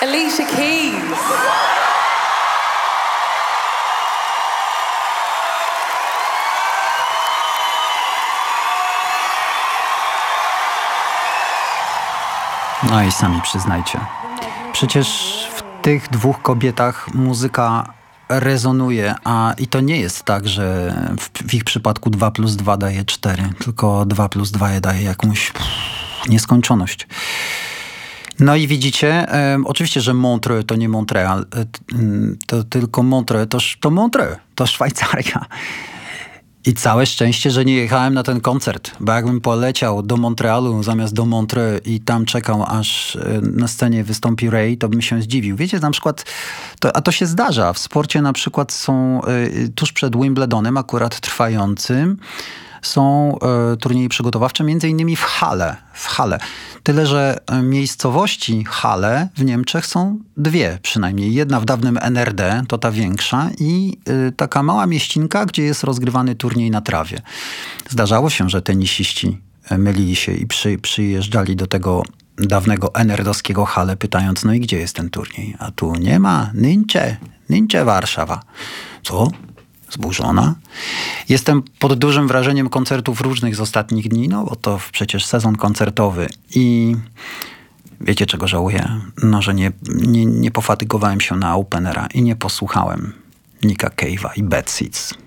Alicia Keys. No i sami przyznajcie. Przecież w tych dwóch kobietach muzyka rezonuje, i to nie jest tak, że w ich przypadku 2 + 2 daje 4, tylko 2 + 2 daje jakąś nieskończoność. No i widzicie, oczywiście, że Montreux to nie Montreal, to tylko Montreux, to Montreux, to Szwajcaria. I całe szczęście, że nie jechałem na ten koncert, bo jakbym poleciał do Montrealu zamiast do Montreux i tam czekał, aż na scenie wystąpi Ray, to bym się zdziwił. Wiecie, na przykład, to się zdarza. W sporcie na przykład są tuż przed Wimbledonem, akurat trwającym, są turnieje przygotowawcze, między innymi w Halle. Tyle, że miejscowości Halle w Niemczech są 2 przynajmniej. Jedna w dawnym NRD, to ta większa, i taka mała mieścinka, gdzie jest rozgrywany turniej na trawie. Zdarzało się, że tenisiści mylili się i przyjeżdżali do tego dawnego NRD-owskiego Halle, pytając, no i gdzie jest ten turniej? A tu nie ma, Nincze Warszawa. Co? Zburzona. Jestem pod dużym wrażeniem koncertów różnych z ostatnich dni, no bo to przecież sezon koncertowy. I wiecie, czego żałuję? No, że nie pofatygowałem się na openera i nie posłuchałem Nicka Cave'a i Bad Seeds.